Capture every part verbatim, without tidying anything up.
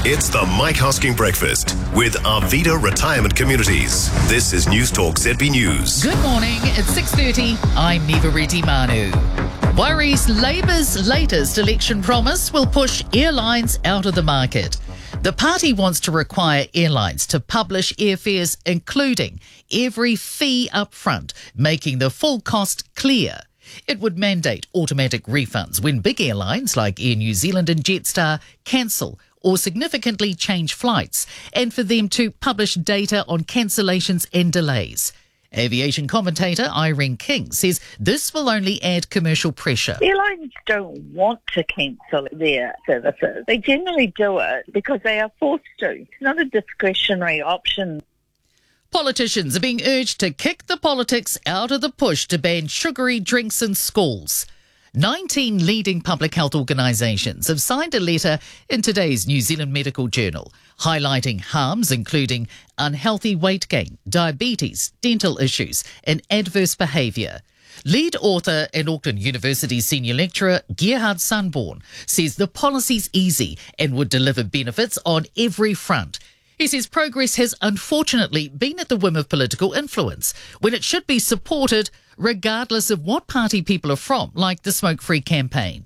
It's the Mike Hosking Breakfast with Arvida Retirement Communities. This is News Talk Z B News. Good morning. It's six thirty. I'm Neva Reddy Manu. Worries Labour's latest election promise will push airlines out of the market. The party wants to require airlines to publish airfares, including every fee up front, making the full cost clear. It would mandate automatic refunds when big airlines like Air New Zealand and Jetstar cancel or significantly change flights, and for them to publish data on cancellations and delays. Aviation commentator Irene King says this will only add commercial pressure. Airlines don't want to cancel their services. They generally do it because they are forced to. It's not a discretionary option. Politicians are being urged to kick the politics out of the push to ban sugary drinks in schools. nineteen leading public health organisations have signed a letter in today's New Zealand Medical Journal, highlighting harms including unhealthy weight gain, diabetes, dental issues and adverse behaviour. Lead author and Auckland University senior lecturer Gerhard Sunborn says the policy's easy and would deliver benefits on every front. He says progress has unfortunately been at the whim of political influence, when it should be supported regardless of what party people are from, like the Smoke Free campaign.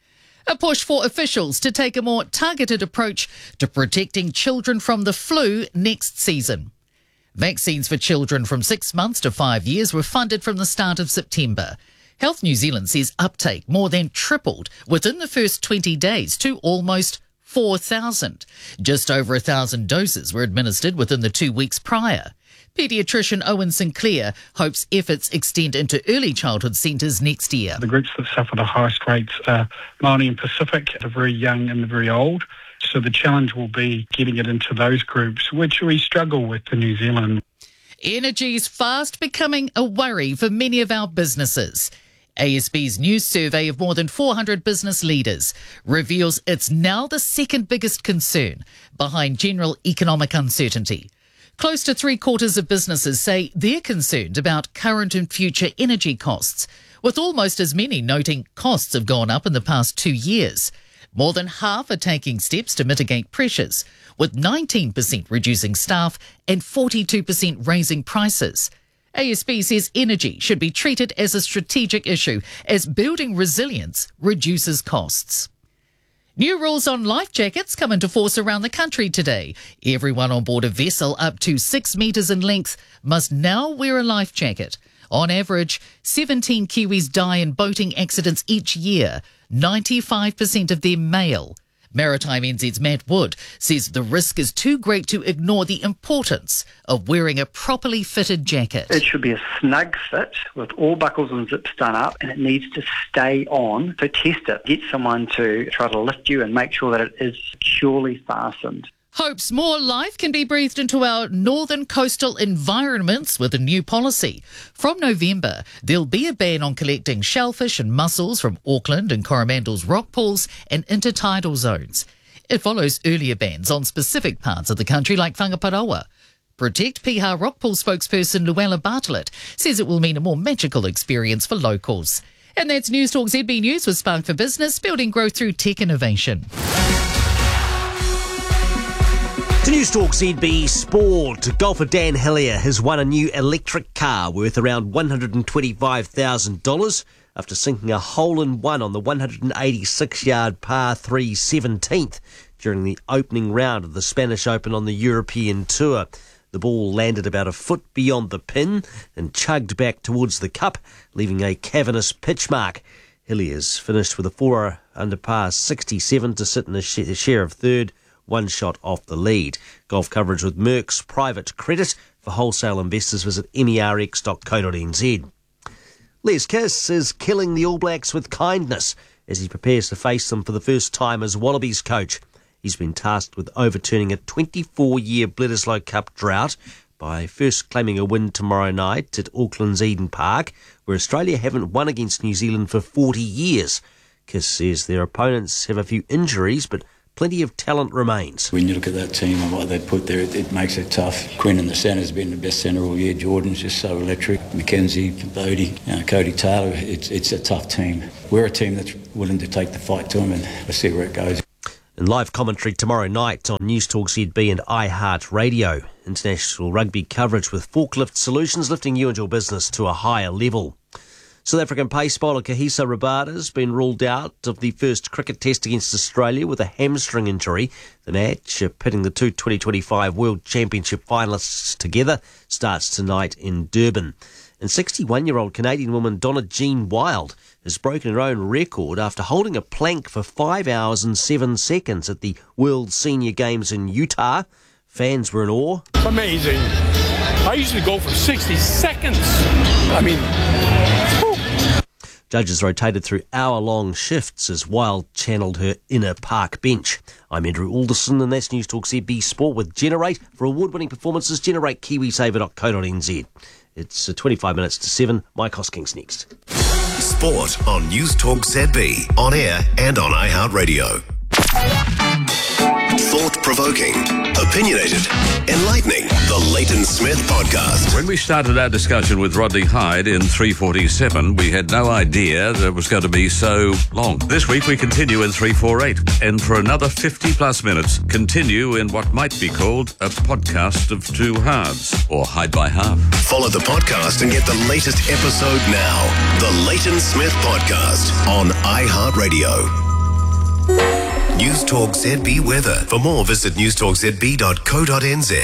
A push for officials to take a more targeted approach to protecting children from the flu next season. Vaccines for children from six months to five years were funded from the start of September. Health New Zealand says uptake more than tripled within the first twenty days to almost four thousand. Just over one thousand doses were administered within the two weeks prior. Paediatrician Owen Sinclair hopes efforts extend into early childhood centres next year. The groups that suffer the highest rates are Māori and Pacific, the very young and the very old. So the challenge will be getting it into those groups, which we struggle with in New Zealand. Energy is fast becoming a worry for many of our businesses. A S B's new survey of more than four hundred business leaders reveals it's now the second biggest concern behind general economic uncertainty. Close to three quarters of businesses say they're concerned about current and future energy costs, with almost as many noting costs have gone up in the past two years. More than half are taking steps to mitigate pressures, with nineteen percent reducing staff and forty-two percent raising prices. A S B says energy should be treated as a strategic issue as building resilience reduces costs. New rules on life jackets come into force around the country today. Everyone on board a vessel up to six metres in length must now wear a life jacket. On average, seventeen Kiwis die in boating accidents each year, ninety-five percent of them male. Maritime N Z's Matt Wood says the risk is too great to ignore the importance of wearing a properly fitted jacket. It should be a snug fit with all buckles and zips done up, and it needs to stay on. So test it. Get someone to try to lift you and make sure that it is securely fastened. Hopes more life can be breathed into our northern coastal environments with a new policy. From November, there'll be a ban on collecting shellfish and mussels from Auckland and Coromandel's rock pools and intertidal zones. It follows earlier bans on specific parts of the country like Whangaparoa. Protect Piha Rockpool spokesperson Luella Bartlett says it will mean a more magical experience for locals. And that's News Talk Z B News with Spark for Business, building growth through tech innovation. To News Talk Z B Sport, golfer Dan Hillier has won a new electric car worth around one hundred twenty-five thousand dollars after sinking a hole-in-one on the one hundred eighty-six yard par three seventeenth during the opening round of the Spanish Open on the European Tour. The ball landed about a foot beyond the pin and chugged back towards the cup, leaving a cavernous pitch mark. Hillier's finished with a four under par sixty-seven to sit in a share of third, one shot off the lead. Golf coverage with Merck's Private Credit. For wholesale investors, visit M E R X dot co dot N Z. Les Kiss is killing the All Blacks with kindness as he prepares to face them for the first time as Wallabies coach. He's been tasked with overturning a twenty-four year Bledisloe Cup drought by first claiming a win tomorrow night at Auckland's Eden Park, where Australia haven't won against New Zealand for forty years. Kiss says their opponents have a few injuries, but plenty of talent remains. When you look at that team and what they put there, it, it makes it tough. Quinn in the centre has been the best centre all year. Jordan's just so electric. McKenzie, Bodie, you know, Cody Taylor. It's, it's a tough team. We're a team that's willing to take the fight to them, and let's see where it goes. And live commentary tomorrow night on News Talk Z B and iHeartRadio. International rugby coverage with Forklift Solutions, lifting you and your business to a higher level. South African pace bowler Kagiso Rabada has been ruled out of the first cricket test against Australia with a hamstring injury. The match, pitting the two twenty twenty-five World Championship finalists together, starts tonight in Durban. And sixty-one-year-old Canadian woman Donna Jean Wild has broken her own record after holding a plank for five hours and seven seconds at the World Senior Games in Utah. Fans were in awe. It's amazing. I usually go for sixty seconds. I mean... whew. Judges rotated through hour-long shifts as Wild channeled her inner park bench. I'm Andrew Alderson, and that's News Talk Z B Sport with Generate. For award-winning performances, generate kiwisaver dot co dot n z. It's twenty-five minutes to seven. Mike Hosking's next. Sport on News Talk Z B, on air and on iHeartRadio. Thought-provoking, opinionated, enlightening. The Leighton Smith Podcast. When we started our discussion with Rodney Hyde in three forty-seven, we had no idea that it was going to be so long. This week we continue in three forty-eight, and for another fifty plus minutes, continue in what might be called a podcast of two halves, or Hyde by half. Follow the podcast and get the latest episode now. The Leighton Smith Podcast on iHeartRadio. News Talk Z B weather. For more, visit news talk z b dot co dot n z.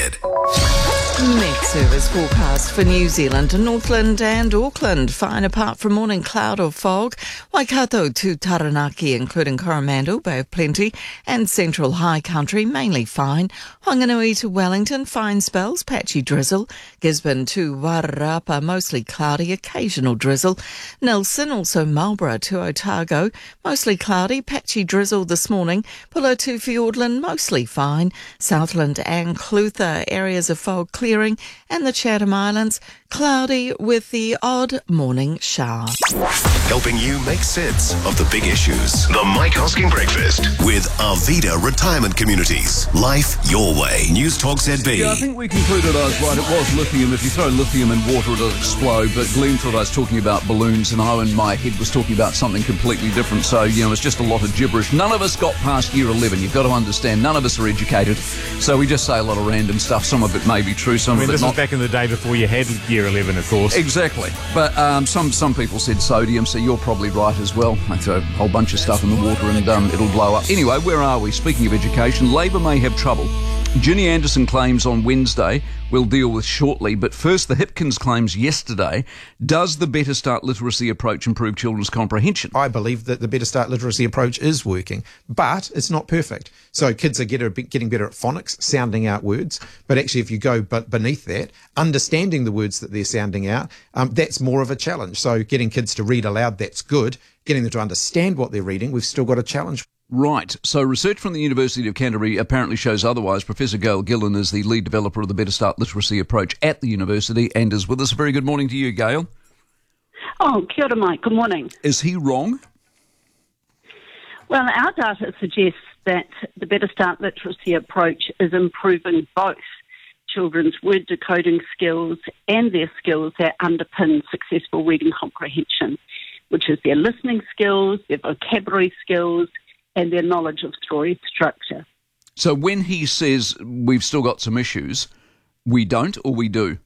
Met Service forecast for New Zealand, Northland and Auckland. Fine apart from morning cloud or fog. Waikato to Taranaki, including Coromandel, Bay of Plenty, and central high country, mainly fine. Whanganui to Wellington, fine spells, patchy drizzle. Gisborne to Wairarapa, mostly cloudy, occasional drizzle. Nelson, also Marlborough to Otago, mostly cloudy, patchy drizzle this morning. Pulo to Fiordland, mostly fine. Southland and Clutha, areas of fog clearing, and the Chatham Islands, cloudy with the odd morning shower. Helping you make sense of the big issues. The Mike Hosking Breakfast with Arvida Retirement Communities. Life your way. News Talk Z B. Yeah, I think we concluded I was right. It was lithium. If you throw lithium in water, it'll explode. But Glenn thought I was talking about balloons, and I, in my head, was talking about something completely different. So, you know, it's just a lot of gibberish. None of us got past year eleven. You've got to understand, none of us are educated. So we just say a lot of random stuff. Some of it may be true, some I mean, of it this not. was back in the day before you had year eleven, of course. Exactly. But um, some some people said sodium, so you're probably right as well. They throw a whole bunch of stuff in the water and um, it'll blow up. Anyway, where are we? Speaking of education, Labor may have trouble. Ginny Anderson claims on Wednesday we'll deal with shortly, but first the Hipkins claims yesterday. Does the Better Start literacy approach improve children's comprehension? I believe that the Better Start literacy approach is working, but it's not perfect. So kids are get, getting better at phonics, sounding out words, but actually if you go but beneath that, understanding the words that they're sounding out, um, that's more of a challenge. So getting kids to read aloud, that's good. Getting them to understand what they're reading, we've still got a challenge. Right. So research from the University of Canterbury apparently shows otherwise. Professor Gail Gillan is the lead developer of the Better Start literacy approach at the university and is with us. A very good morning to you, Gail. Oh, kia ora, Mike. Good morning. Is he wrong? Well, our data suggests that the Better Start literacy approach is improving both children's word decoding skills and their skills that underpin successful reading comprehension, which is their listening skills, their vocabulary skills, and their knowledge of story structure. So when he says we've still got some issues, we don't or we do?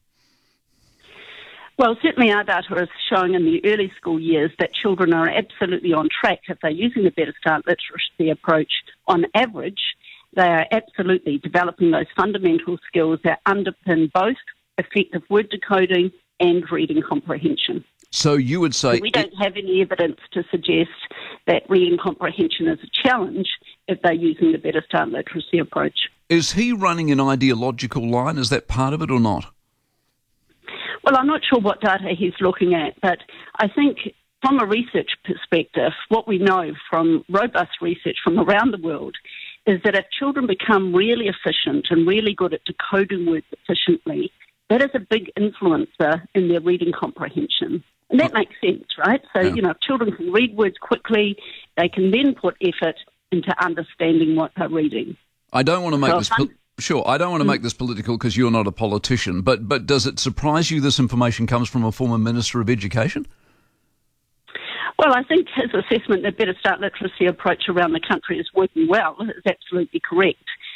Well, certainly our data is showing in the early school years that children are absolutely on track if they're using the Better Start literacy approach. On average, they are absolutely developing those fundamental skills that underpin both effective word decoding and reading comprehension. So you would say... We don't have any evidence to suggest that reading comprehension is a challenge if they're using the Better Start literacy approach. Is he running an ideological line? Is that part of it or not? Well, I'm not sure what data he's looking at, but I think from a research perspective, what we know from robust research from around the world is that if children become really efficient and really good at decoding words efficiently, that is a big influencer in their reading comprehension. And that makes sense, right? So, yeah. you know, if children can read words quickly, they can then put effort into understanding what they're reading. I don't want to make so this... Po- sure, I don't want to mm. make this political because you're not a politician, but but does it surprise you this information comes from a former Minister of Education? Well, I think his assessment that Better Start literacy approach around the country is working well is absolutely correct.